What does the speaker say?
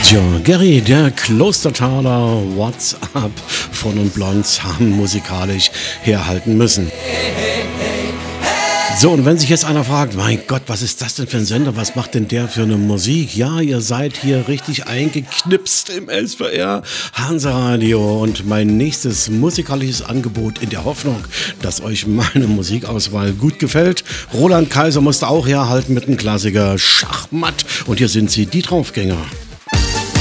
Ja, Gary, der Klostertaler What's Up von und Blondes haben musikalisch herhalten müssen. So, und wenn sich jetzt einer fragt, mein Gott, was ist das denn für ein Sender? Was macht denn der für eine Musik? Ja, ihr seid hier richtig eingeknipst im SWR Hansa-Radio und mein nächstes musikalisches Angebot in der Hoffnung, dass euch meine Musikauswahl gut gefällt. Roland Kaiser musste auch herhalten mit einem Klassiker Schachmatt und hier sind sie, die Draufgänger.